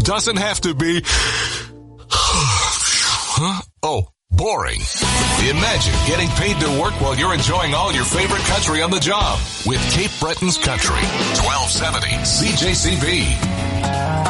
doesn't have to be boring. Imagine getting paid to work while you're enjoying all your favorite country on the job with Cape Breton's Country. 1270 CJCB.